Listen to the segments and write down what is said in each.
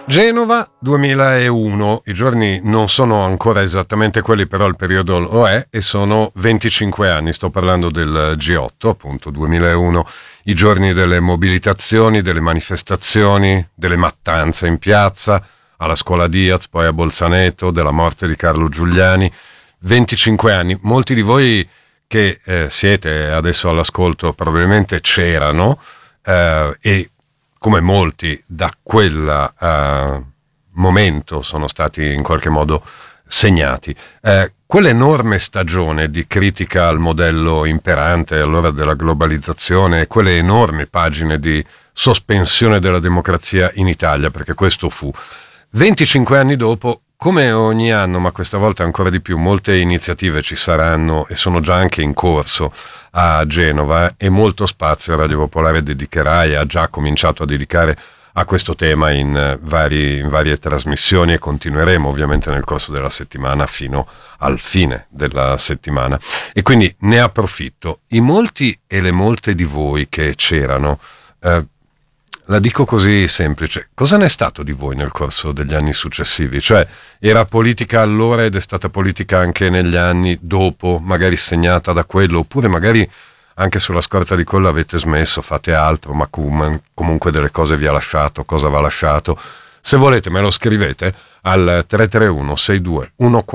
Genova 2001, i giorni non sono ancora esattamente quelli, però il periodo lo è, e sono 25 anni, sto parlando del G8, appunto 2001, i giorni delle mobilitazioni, delle manifestazioni, delle mattanze in piazza, alla scuola Diaz, poi a Bolzaneto, della morte di Carlo Giuliani, 25 anni. Molti di voi che siete adesso all'ascolto probabilmente c'erano, e come molti da quel momento sono stati in qualche modo segnati. Quell'enorme stagione di critica al modello imperante allora della globalizzazione, quelle enormi pagine di sospensione della democrazia in Italia, perché questo fu. 25 anni dopo, come ogni anno, ma questa volta ancora di più, molte iniziative ci saranno e sono già anche in corso a Genova, e molto spazio Radio Popolare dedicherà e ha già cominciato a dedicare a questo tema in varie trasmissioni, e continueremo ovviamente nel corso della settimana fino al fine della settimana. E quindi ne approfitto. I molti e le molte di voi che c'erano, la dico così semplice, cosa ne è stato di voi nel corso degli anni successivi? Cioè, era politica allora ed è stata politica anche negli anni dopo, magari segnata da quello, oppure magari anche sulla scorta di quello avete smesso, fate altro, ma comunque delle cose vi ha lasciato, cosa va lasciato? Se volete me lo scrivete al 331 62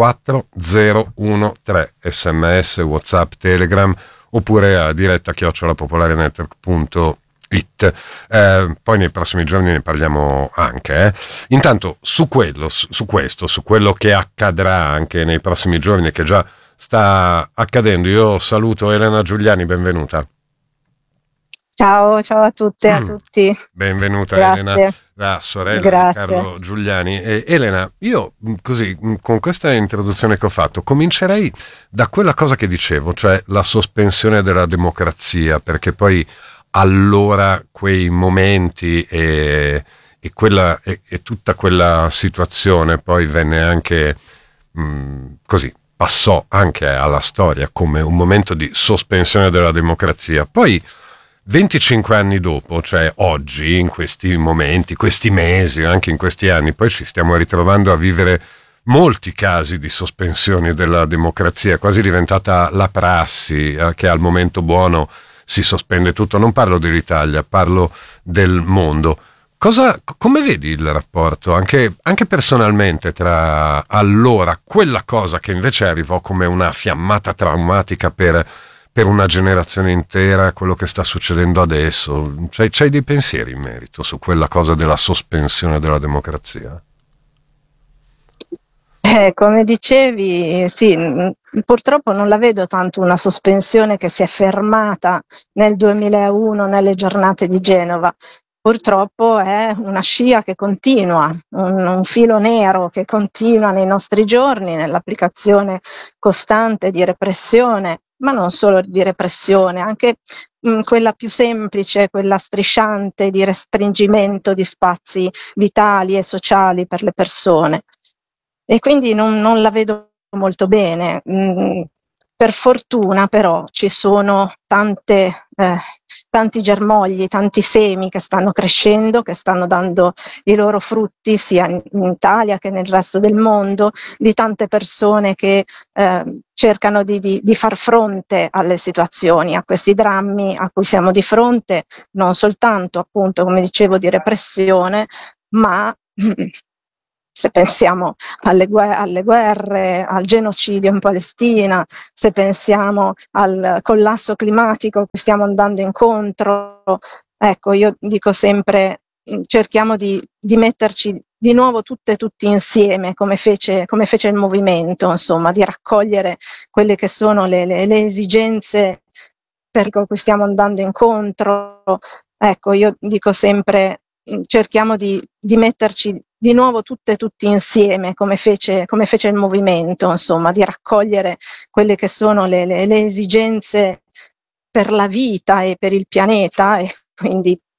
14013, sms, whatsapp, telegram, oppure a diretta@popolarenetwork.it. Poi nei prossimi giorni ne parliamo anche. Intanto su quello che accadrà anche nei prossimi giorni, che già sta accadendo, io saluto Elena Giuliani, benvenuta. Ciao a tutte e a tutti. Benvenuta. Grazie. Elena, la sorella di Carlo Giuliani. Elena, io così con questa introduzione che ho fatto comincerei da quella cosa che dicevo, cioè la sospensione della democrazia, perché poi allora quei momenti e tutta quella situazione poi venne anche così, passò anche alla storia come un momento di sospensione della democrazia. Poi 25 anni dopo, cioè oggi, in questi momenti, questi mesi, anche in questi anni, poi ci stiamo ritrovando a vivere molti casi di sospensione della democrazia, quasi diventata la prassi, che al momento buono si sospende tutto. Non parlo dell'Italia, parlo del mondo. Come vedi il rapporto, anche personalmente, tra allora quella cosa che invece arrivò come una fiammata traumatica per una generazione intera, quello che sta succedendo adesso? C'hai dei pensieri in merito su quella cosa della sospensione della democrazia? Come dicevi, sì, purtroppo non la vedo tanto una sospensione che si è fermata nel 2001 nelle giornate di Genova. Purtroppo è una scia che continua, un filo nero che continua nei nostri giorni, nell'applicazione costante di repressione, ma non solo di repressione, anche quella più semplice, quella strisciante di restringimento di spazi vitali e sociali per le persone. E quindi non la vedo molto bene. Per fortuna però ci sono tanti germogli, tanti semi che stanno crescendo, che stanno dando i loro frutti sia in Italia che nel resto del mondo, di tante persone che cercano di far fronte alle situazioni, a questi drammi a cui siamo di fronte, non soltanto appunto, come dicevo, di repressione, ma se pensiamo alle guerre, al genocidio in Palestina, se pensiamo al collasso climatico a cui stiamo andando incontro, ecco, io dico sempre, cerchiamo di metterci di nuovo tutti insieme, come fece il movimento, insomma, di raccogliere quelle che sono le esigenze per cui stiamo andando incontro. Ecco, io dico sempre, cerchiamo di metterci di nuovo tutti insieme, come fece il movimento, insomma, di raccogliere quelle che sono le esigenze per la vita e per il pianeta, e quindi